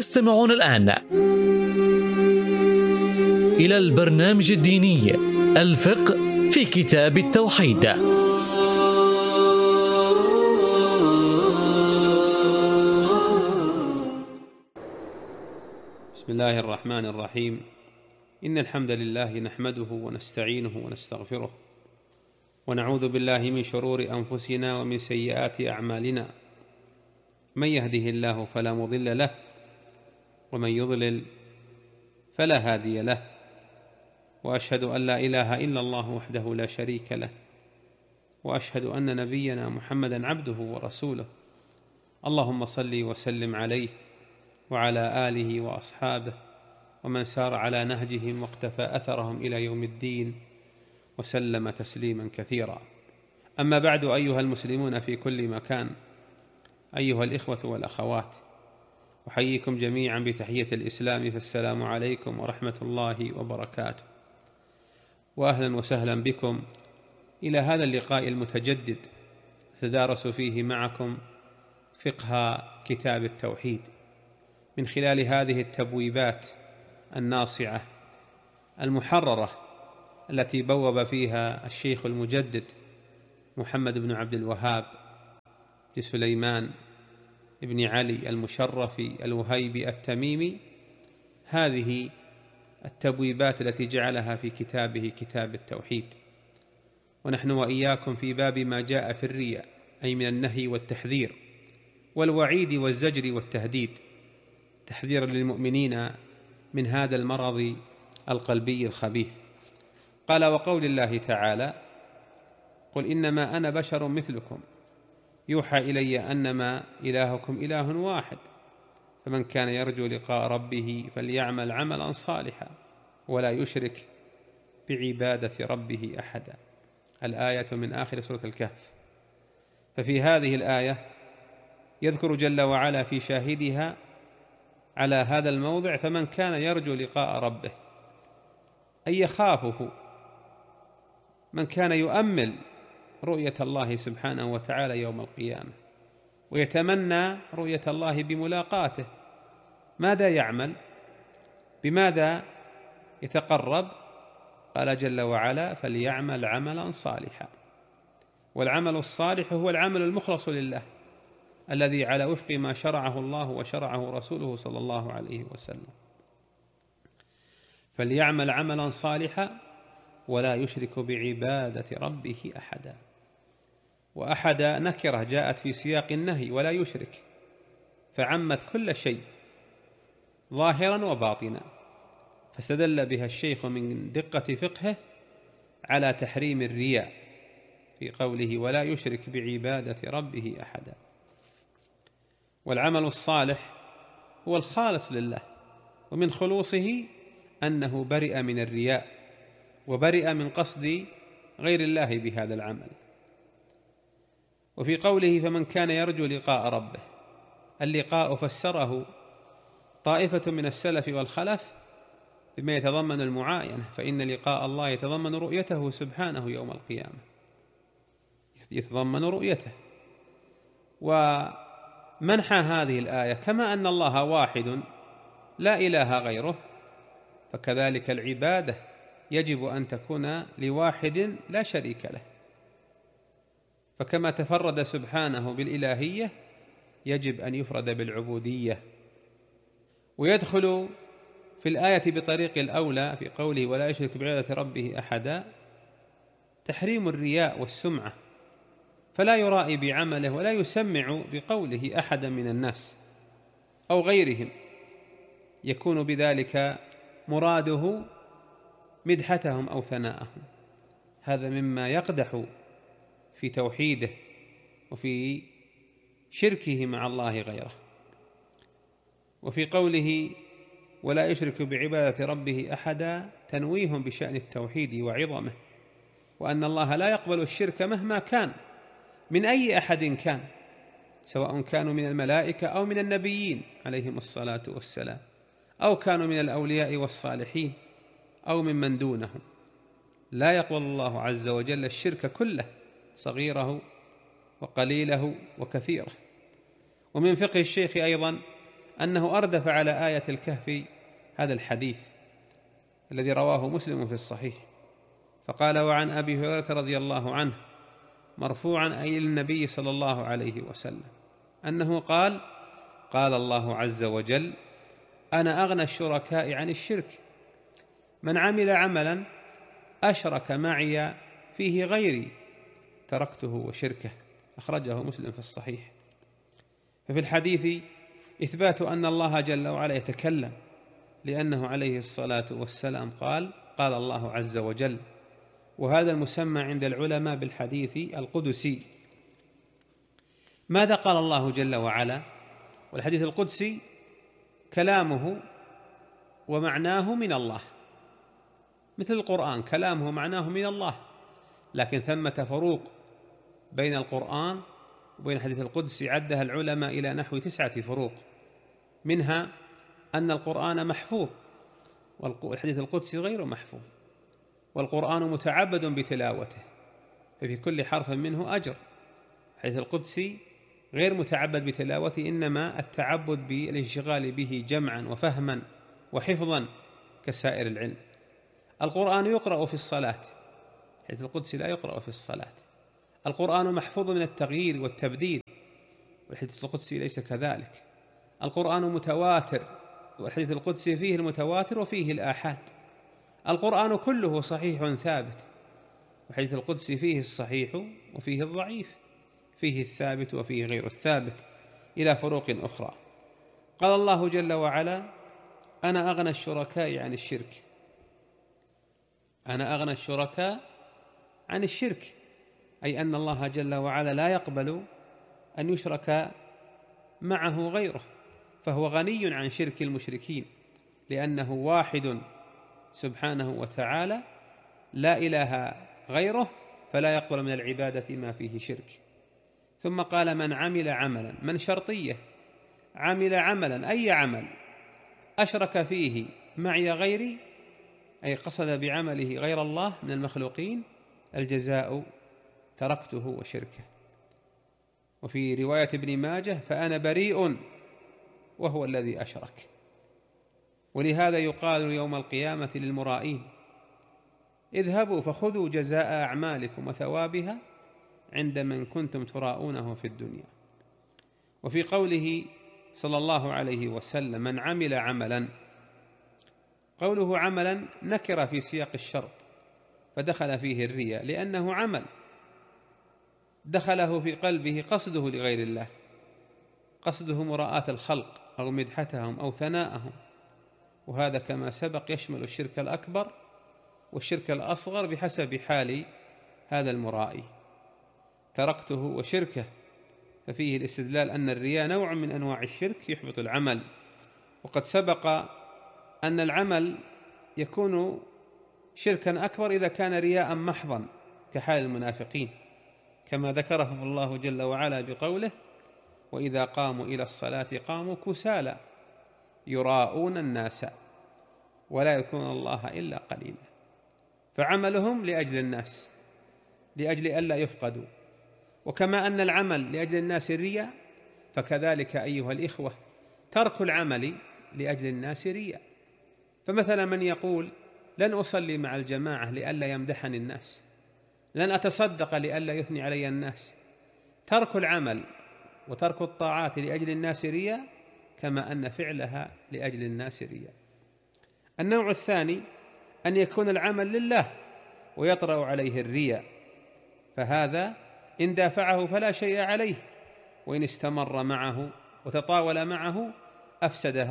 تستمعون الآن إلى البرنامج الديني الفقه في كتاب التوحيد. بسم الله الرحمن الرحيم. إن الحمد لله نحمده ونستعينه ونستغفره، ونعوذ بالله من شرور أنفسنا ومن سيئات أعمالنا. من يهده الله فلا مضل له، ومن يضلل فلا هادي له، وأشهد أن لا إله إلا الله وحده لا شريك له، وأشهد أن نبينا محمدا عبده ورسوله. اللهم صل وسلم عليه وعلى آله وأصحابه ومن سار على نهجهم واقتفى أثرهم إلى يوم الدين، وسلم تسليما كثيرا. أما بعد، أيها المسلمون في كل مكان، أيها الإخوة والأخوات، أحييكم جميعا بتحية الإسلام، فالسلام عليكم ورحمة الله وبركاته، وأهلا وسهلا بكم إلى هذا اللقاء المتجدد نتدارس فيه معكم فقه كتاب التوحيد من خلال هذه التبويبات الناصعة المحررة التي بوب فيها الشيخ المجدد محمد بن عبد الوهاب بن سليمان بن علي المشرفي الوهيبي التميمي، هذه التبويبات التي جعلها في كتابه كتاب التوحيد. ونحن وإياكم في باب ما جاء في الرياء، أي من النهي والتحذير والوعيد والزجر والتهديد، تحذيرا للمؤمنين من هذا المرض القلبي الخبيث. قال: وقول الله تعالى: قل إنما أنا بشر مثلكم يوحى إلي أنما إلهكم إله واحد، فمن كان يرجو لقاء ربه فليعمل عملا صالحا ولا يشرك بعبادة ربه أحدا. الآية من آخر سورة الكهف. ففي هذه الآية يذكر جل وعلا في شاهدها على هذا الموضع: فمن كان يرجو لقاء ربه، أي يخافه، من كان يؤمل رؤية الله سبحانه وتعالى يوم القيامة ويتمنى رؤية الله بملاقاته، ماذا يعمل؟ بماذا يتقرب؟ قال جل وعلا: فليعمل عملا صالحا. والعمل الصالح هو العمل المخلص لله، الذي على وفق ما شرعه الله وشرعه رسوله صلى الله عليه وسلم. فليعمل عملا صالحا ولا يشرك بعبادة ربه أحدا. وأحد نكرة جاءت في سياق النهي، ولا يشرك، فعمت كل شيء ظاهرا وباطنا، فاستدل بها الشيخ من دقة فقهه على تحريم الرياء في قوله: ولا يشرك بعبادة ربه أحدا. والعمل الصالح هو الخالص لله، ومن خلوصه أنه برئ من الرياء وبرئ من قصد غير الله بهذا العمل. وفي قوله: فمن كان يرجو لقاء ربه، اللقاء فسره طائفة من السلف والخلف بما يتضمن المعاينة، فإن لقاء الله يتضمن رؤيته سبحانه يوم القيامة، يتضمن رؤيته. ومنحى هذه الآية: كما أن الله واحد لا إله غيره، فكذلك العبادة يجب أن تكون لواحد لا شريك له. فكما تفرد سبحانه بالإلهية يجب أن يفرد بالعبودية. ويدخل في الآية بطريق الأولى في قوله: ولا يشرك بعبادة ربه أحدا، تحريم الرياء والسمعة، فلا يرائي بعمله ولا يسمع بقوله أحدا من الناس أو غيرهم، يكون بذلك مراده مدحتهم أو ثناءهم. هذا مما يقدح في توحيده وفي شركه مع الله غيره. وفي قوله: ولا يشرك بعبادة ربه أحدا، تنويه بشأن التوحيد وعظمه، وأن الله لا يقبل الشرك مهما كان من أي أحد كان، سواء كانوا من الملائكة أو من النبيين عليهم الصلاة والسلام، أو كانوا من الأولياء والصالحين أو ممن دونهم. لا يقبل الله عز وجل الشرك كله، صغيره وقليله وكثيره. ومن فقه الشيخ أيضا أنه أردف على آية الكهف هذا الحديث الذي رواه مسلم في الصحيح، فقال: وعن أبي هريرة رضي الله عنه مرفوعا أي النبي صلى الله عليه وسلم أنه قال: قال الله عز وجل: أنا أغنى الشركاء عن الشرك، من عمل عملا أشرك معي فيه غيري تركته وشركه. أخرجه مسلم في الصحيح. ففي الحديث إثبات أن الله جل وعلا يتكلم، لأنه عليه الصلاة والسلام قال: قال الله عز وجل، وهذا المسمى عند العلماء بالحديث القدسي. ماذا قال الله جل وعلا؟ والحديث القدسي كلامه ومعناه من الله، مثل القرآن كلامه ومعناه من الله، لكن ثمة فروق بين القرآن وبين الحديث القدسي عدها العلماء إلى نحو 9 فروق، منها أن القرآن محفوظ والحديث القدسي غير محفوظ، والقرآن متعبد بتلاوته ففي كل حرف منه أجر، الحديث القدسي غير متعبد بتلاوته، إنما التعبد بالانشغال به جمعا وفهما وحفظا كسائر العلم. القرآن يقرأ في الصلاة، الحديث القدسي لا يقرأ في الصلاة. القرآن محفوظ من التغيير والتبديل، والحديث القدسي ليس كذلك. القرآن متواتر، والحديث القدسي فيه المتواتر وفيه الآحاد. القرآن كله صحيح ثابت، والحديث القدسي فيه الصحيح وفيه الضعيف، فيه الثابت وفيه غير الثابت، إلى فروق أخرى. قال الله جل وعلا: أنا أغنى الشركاء عن الشرك. أنا أغنى الشركاء عن الشرك، أي أن الله جل وعلا لا يقبل أن يشرك معه غيره، فهو غني عن شرك المشركين، لأنه واحد سبحانه وتعالى لا إله غيره، فلا يقبل من العبادة ما فيه شرك. ثم قال: من عمل عملا، من شرطية، عمل عملا أي عمل أشرك فيه معي غيري، أي قصد بعمله غير الله من المخلوقين، الجزاء تركته وشركه. وفي رواية ابن ماجه: فأنا بريء وهو الذي أشرك. ولهذا يقال يوم القيامة للمرائين: اذهبوا فخذوا جزاء أعمالكم وثوابها عند من كنتم تراءونه في الدنيا. وفي قوله صلى الله عليه وسلم: من عمل عملا، قوله عملا نكر في سياق الشرط، فدخل فيه الرياء، لأنه عمل دخله في قلبه قصده لغير الله، قصده مراءة الخلق أو مدحتهم أو ثناءهم، وهذا كما سبق يشمل الشرك الأكبر والشرك الأصغر بحسب حال هذا المرائي. تركته وشركه، ففيه الاستدلال أن الرياء نوع من أنواع الشرك يحبط العمل، وقد سبق أن العمل يكون شركا أكبر إذا كان رياء محضا كحال المنافقين، كما ذكرهم الله جل وعلا بقوله: وإذا قاموا إلى الصلاة قاموا كسالى يراءون الناس ولا يذكرون الله إلا قليلا. فعملهم لأجل الناس، لأجل ألا يفقدوا. وكما أن العمل لأجل الناس رياء، فكذلك أيها الإخوة ترك العمل لأجل الناس رياء. فمثلا من يقول: لن أصلي مع الجماعة لئلا يمدحني الناس، لن أتصدق لئلا يثني علي الناس. ترك العمل وترك الطاعات لأجل الناس رياء، كما أن فعلها لأجل الناس رياء. النوع الثاني أن يكون العمل لله ويطرأ عليه الرياء، فهذا إن دافعه فلا شيء عليه، وإن استمر معه وتطاول معه أفسد